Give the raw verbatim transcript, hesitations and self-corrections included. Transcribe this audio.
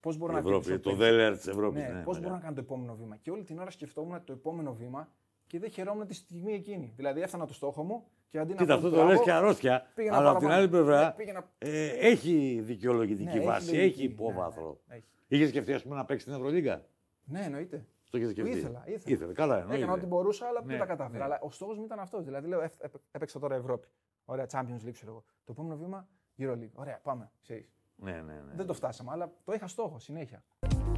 Πώς μπορώ Ευρώπη, να το δέλεαρ της Ευρώπης. Ναι, Ναι, πώς ναι, μπορώ να κάνω το επόμενο βήμα. Και όλη την ώρα σκεφτόμουν το επόμενο βήμα και δεν χαιρόμουν τη στιγμή εκείνη. Δηλαδή έφτανα το στόχο μου και αντί να. Κοίτα, αυτό το λες και αρρώστια. Αλλά από την άλλη πλευρά ναι, πήγαινα... ε, έχει δικαιολογητική ναι, βάση, έχει, έχει υπόβαθρο. Ναι, ναι, είχε σκεφτεί, ας πούμε, να παίξει την Ευρωλίγα. Ναι, εννοείται. Το είχε σκεφτεί. Ήθελα. ήθελα. ήθελα. Καλά, εννοείται. Έκανα ό,τι μπορούσα, αλλά ναι, δεν τα κατάφερα. Ναι. Αλλά ο στόχος μου ήταν αυτό. Δηλαδή, λέω, έπαιξα τώρα Ευρώπη. Ωραία, Champions League, ξέρω εγώ. Το επόμενο βήμα, EuroLeague. Ωραία, πάμε. Ξέρεις. Ναι, ναι, ναι. Δεν το φτάσαμε, αλλά το είχα στόχο συνέχεια.